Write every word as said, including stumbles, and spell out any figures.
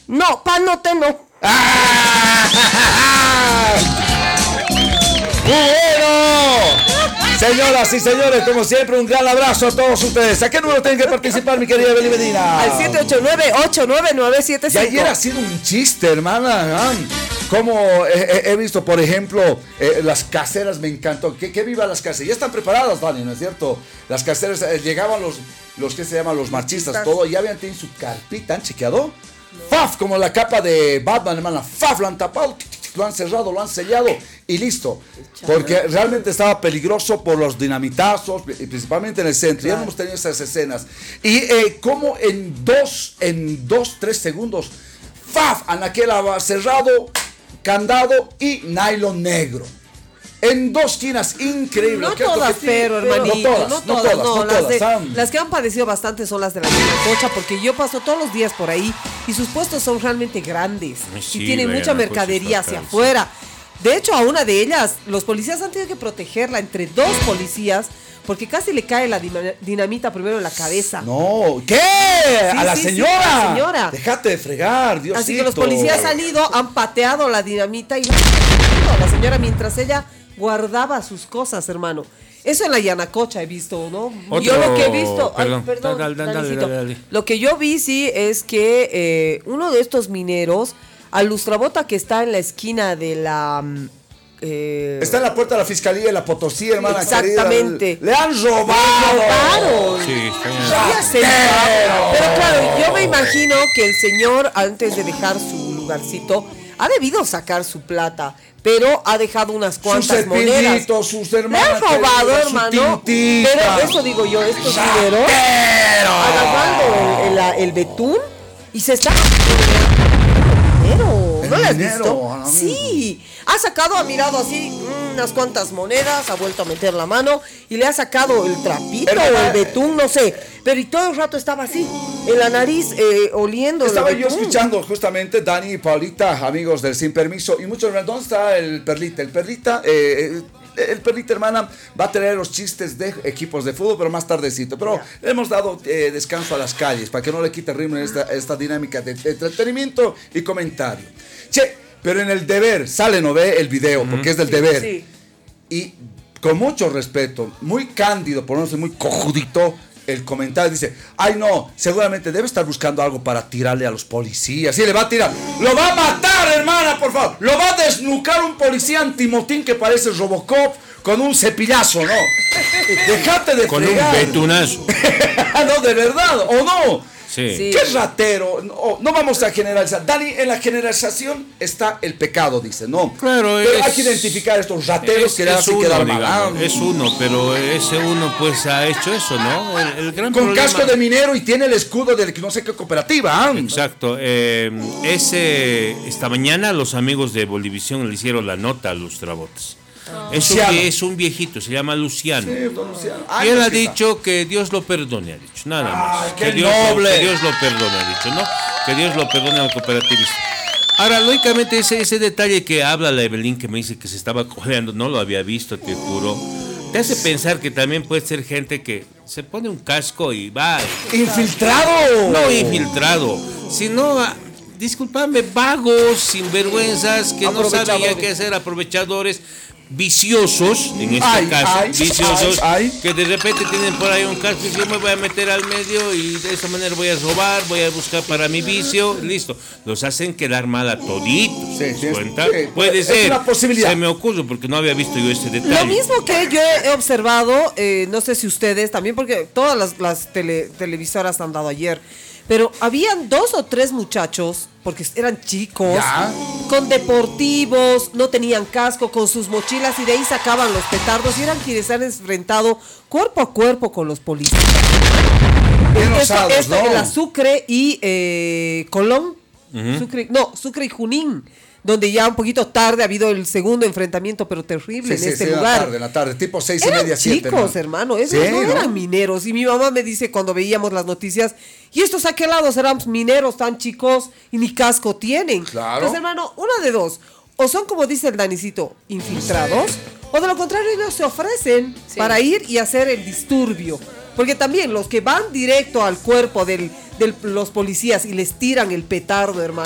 No, panote no. ¡Ah! ¡Bueno! Señoras y señores, como siempre, un gran abrazo a todos ustedes. ¿A qué número tienen que participar, mi querida Beli Medina? Al siete ocho nueve, ocho nueve nueve siete cinco. Y ayer ha sido un chiste, hermana. Como he, he visto, por ejemplo, eh, las caseras, me encantó. Que, que viva las caseras. Ya están preparadas, Dani, ¿no es cierto? Las caseras, eh, llegaban los, los que se llaman los marchistas, todo. Ya habían tenido su carpita, ¿han chequeado? No. Faf, como la capa de Batman, hermana. Faf, lo han tapado, lo han cerrado, lo han sellado y listo. Porque realmente estaba peligroso por los dinamitazos, principalmente en el centro. Claro. Ya no hemos tenido esas escenas. Y eh, como en dos, en dos, tres segundos, Faf, anaquela cerrado, candado y nylon negro. En dos esquinas, increíble. No todas, pero hermanito, no todas, no todas, no, todas, no, no las, todas, de, las que han padecido bastante son las de la Yanacocha, porque yo paso todos los días por ahí y sus puestos son realmente grandes sí, y tienen mucha mercadería hacia afuera. De hecho, a una de ellas, los policías han tenido que protegerla entre dos policías porque casi le cae la dinamita primero en la cabeza. No, ¿qué? Sí, ¿A la sí, señora? Sí, a la señora. Déjate de fregar, Diosito. Así que los policías han ido, han pateado la dinamita y la han a la señora mientras ella guardaba sus cosas, hermano. Eso en la Yanacocha he visto, ¿no? Otro, yo lo que he visto, perdón, ay, perdón, dale, dale, dale, dale, dale. Lo que yo vi sí es que eh, uno de estos mineros, al lustrabota que está en la esquina de la eh, está en la puerta de la fiscalía de la Potosí, hermana. Exactamente. Querida, le han robado. Le robaron. Sí, está bien. Pero claro, yo me imagino que el señor, antes de dejar su lugarcito, ha debido sacar su plata, pero ha dejado unas cuantas sus monedas. Sus hermanos. Le han robado, hermano. Pero eso digo yo, estos dineros, agarrando el, el, el betún y se está dinero. ¿No lo has visto? Sí. Ha sacado, ha mirado así unas cuantas monedas, ha vuelto a meter la mano y le ha sacado el trapito o el betún, no sé. Pero y todo el rato estaba así, en la nariz, eh, oliendo. Estaba yo escuchando justamente Dani y Paulita, amigos del Sin Permiso, y muchos, ¿dónde está el Perlita? El Perlita, eh, el Perlita, hermana, va a tener los chistes de equipos de fútbol, pero más tardecito. Pero yeah. le hemos dado eh, descanso a las calles, para que no le quite ritmo en esta, esta dinámica de, de entretenimiento y comentario. Che, pero en el deber, sale, no ve el video, uh-huh. porque es del sí, deber. Sí. Y con mucho respeto, muy cándido, por no ser muy cojudito, el comentario dice, ay no, seguramente debe estar buscando algo para tirarle a los policías. Y le va a tirar, lo va a matar, hermana, por favor. Lo va a desnucar un policía antimotín que parece Robocop con un cepillazo, ¿no? Déjate de con fregar. Un betunazo. No, de verdad, ¿o no? Sí. Sí. ¿Qué ratero? No, no vamos a generalizar. Dani, en la generalización está el pecado, dice, ¿no? Claro, pero es, hay que identificar estos rateros es, que le hacen quedar mal. Ah, es uno, pero ese uno pues ha hecho eso, ¿no? El, el gran Con problema... casco de minero y tiene el escudo de no sé qué cooperativa. ¿eh? Exacto. Eh, ese, esta mañana los amigos de Bolivisión le hicieron la nota a Lustrabotas. Oh. Es, un, es un viejito, se llama Luciano. Sí, don Luciano. Ay, y él ha dicho que Dios lo perdone, ha dicho, nada más. Ay, que, Dios lo, que Dios lo perdone, ha dicho, ¿no? Que Dios lo perdone al cooperativista. Ahora, lógicamente, ese, ese detalle que habla la Evelyn, que me dice que se estaba coleando, no lo había visto, te juro. Te hace pensar que también puede ser gente que se pone un casco y va. ¡Infiltrado! No infiltrado, sino... Disculpame, vagos, sinvergüenzas, que no saben ya qué hacer, aprovechadores, viciosos, en este ay, caso, ay, viciosos, ay, ay. que de repente tienen por ahí un casco y yo me voy a meter al medio y de esa manera voy a robar, voy a buscar para mi vicio, listo. Los hacen quedar mal a toditos, sí, sí, cuenta? Sí, puede es ser, una posibilidad. Se me ocurre porque no había visto yo este detalle. Lo mismo que yo he observado, eh, no sé si ustedes también, porque todas las, las tele, televisoras han dado ayer, pero habían dos o tres muchachos, porque eran chicos, ¿ya? Con deportivos, no tenían casco, con sus mochilas y de ahí sacaban los petardos y eran quienes han enfrentado cuerpo a cuerpo con los policías. Bien osados, esto, esto ¿no? En la Sucre y eh, Colón, uh-huh. Sucre, no, Sucre y Junín, donde ya un poquito tarde ha habido el segundo enfrentamiento, pero terrible, sí, en sí, este sí, lugar. En la tarde, en la tarde, tipo seis eran y media, siete. Chicos, ¿no? Hermano, esos sí, no, no eran mineros. Y mi mamá me dice cuando veíamos las noticias, y estos aquelados eran mineros tan chicos y ni casco tienen. Claro. Entonces, hermano, una de dos. O son, como dice el Danicito, infiltrados, sí. O de lo contrario ellos se ofrecen sí. para ir y hacer el disturbio. Porque también los que van directo al cuerpo de del, los policías y les tiran el petardo, hermano.